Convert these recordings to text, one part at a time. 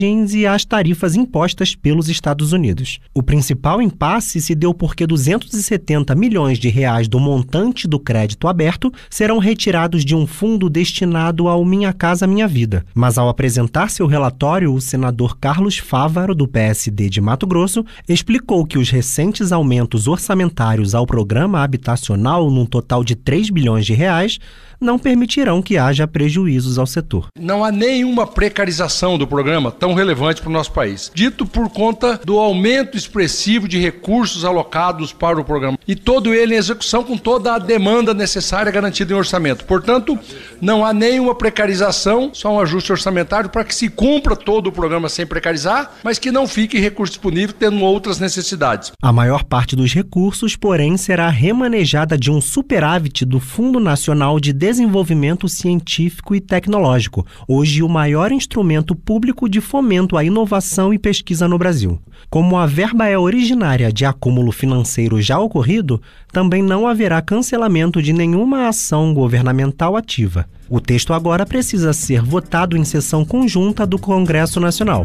e às tarifas impostas pelos Estados Unidos. O principal impasse se deu porque 270 milhões de reais do montante do crédito aberto serão retirados de um fundo destinado ao Minha Casa Minha Vida. Mas ao apresentar seu relatório, o senador Carlos Fávaro, do PSD de Mato Grosso, explicou que os recentes aumentos orçamentários ao programa habitacional, num total de 3 bilhões de reais, não permitirão que haja prejuízos ao setor. Não há nenhuma precarização do programa tão relevante para o nosso país, dito por conta do aumento expressivo de recursos alocados para o programa e todo ele em execução com toda a demanda necessária garantida em orçamento. Portanto, não há nenhuma precarização, só um ajuste orçamentário para que se cumpra todo o programa sem precarizar, mas que não fique recurso disponível tendo outras necessidades. A maior parte dos recursos, porém, será remanejada de um superávit do Fundo Nacional de Desenvolvimento Científico e Tecnológico, hoje o maior instrumento público de fomento à inovação e pesquisa no Brasil. Como a verba é originária de acúmulo financeiro já ocorrido, também não haverá cancelamento de nenhuma ação governamental ativa. O texto agora precisa ser votado em sessão conjunta do Congresso Nacional.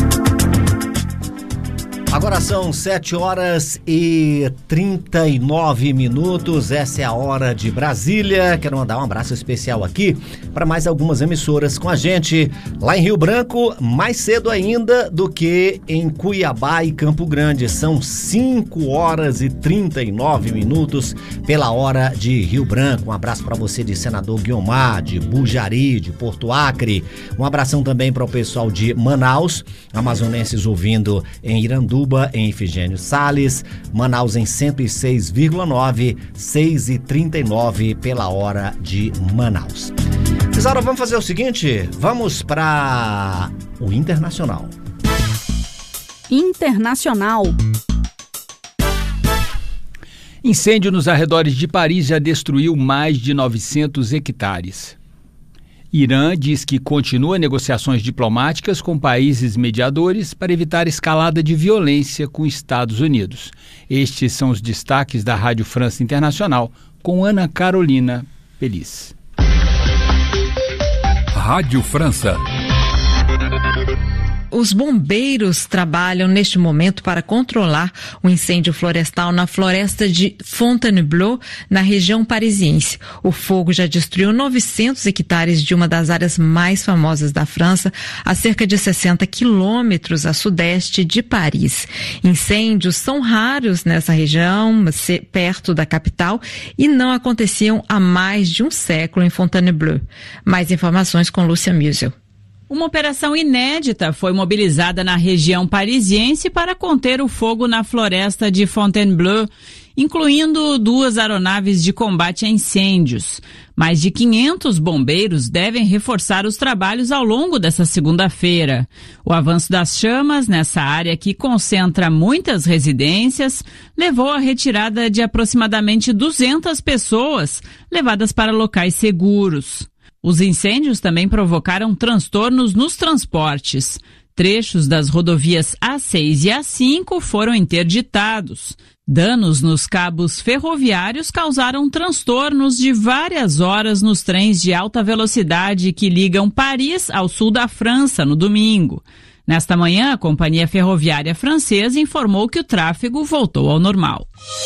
Agora são 7h39. Essa é a hora de Brasília. Quero mandar um abraço especial aqui para mais algumas emissoras com a gente. Lá em Rio Branco, mais cedo ainda do que em Cuiabá e Campo Grande. São 5h39 pela hora de Rio Branco. Um abraço para você de Senador Guiomar, de Bujari, de Porto Acre. Um abração também para o pessoal de Manaus, amazonenses ouvindo em Iranduba, em Ifigênio Salles, Manaus em 106,9, 6h39 pela hora de Manaus. Isaura, vamos fazer o seguinte, vamos para o Internacional. Internacional. Incêndio nos arredores de Paris já destruiu mais de 900 hectares. Irã diz que continua negociações diplomáticas com países mediadores para evitar escalada de violência com Estados Unidos. Estes são os destaques da Rádio França Internacional, com Ana Carolina Peliz. Rádio França. Os bombeiros trabalham neste momento para controlar o incêndio florestal na floresta de Fontainebleau, na região parisiense. O fogo já destruiu 900 hectares de uma das áreas mais famosas da França, a cerca de 60 quilômetros a sudeste de Paris. Incêndios são raros nessa região, perto da capital, e não aconteciam há mais de um século em Fontainebleau. Mais informações com Lúcia Musel. Uma operação inédita foi mobilizada na região parisiense para conter o fogo na floresta de Fontainebleau, incluindo 2 aeronaves de combate a incêndios. Mais de 500 bombeiros devem reforçar os trabalhos ao longo dessa segunda-feira. O avanço das chamas nessa área, que concentra muitas residências, levou à retirada de aproximadamente 200 pessoas, levadas para locais seguros. Os incêndios também provocaram transtornos nos transportes. Trechos das rodovias A6 e A5 foram interditados. Danos nos cabos ferroviários causaram transtornos de várias horas nos trens de alta velocidade que ligam Paris ao sul da França no domingo. Nesta manhã, a companhia ferroviária francesa informou que o tráfego voltou ao normal.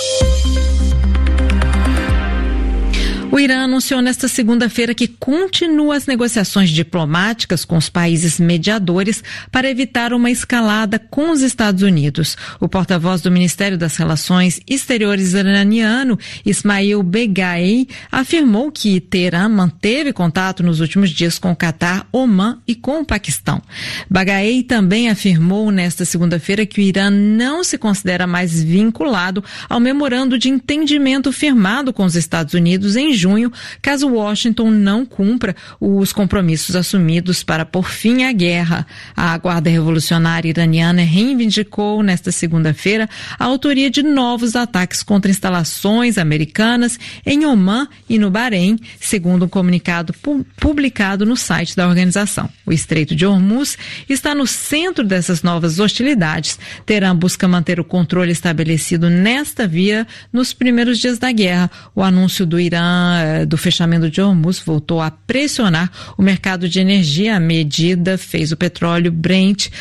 O Irã anunciou nesta segunda-feira que continua as negociações diplomáticas com os países mediadores para evitar uma escalada com os Estados Unidos. O porta-voz do Ministério das Relações Exteriores iraniano, Ismail Beghai, afirmou que Teherã manteve contato nos últimos dias com o Catar, Omã e com o Paquistão. Beghai também afirmou nesta segunda-feira que o Irã não se considera mais vinculado ao memorando de entendimento firmado com os Estados Unidos em junho, caso Washington não cumpra os compromissos assumidos para pôr fim à guerra. A Guarda Revolucionária Iraniana reivindicou nesta segunda-feira a autoria de novos ataques contra instalações americanas em Omã e no Bahrein, segundo um comunicado publicado no site da organização. O Estreito de Hormuz está no centro dessas novas hostilidades. Teherã busca manter o controle estabelecido nesta via nos primeiros dias da guerra. O anúncio do Irã problema do fechamento de Hormuz voltou a pressionar o mercado de energia. A medida fez o petróleo Brent